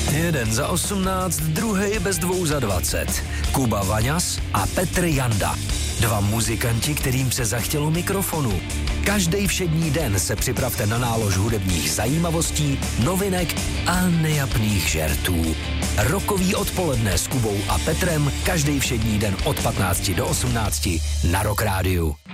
Jeden za 18, druhý bez 2 za 20. Kuba Vaňas a Petr Janda. 2 muzikanti, kterým se zachtělo mikrofonu. Každý všední den se připravte na nálož hudebních zajímavostí, novinek a nejapných žertů. Rokový odpoledne s Kubou a Petrem každý všední den od 15 do 18 na Rock Rádiu.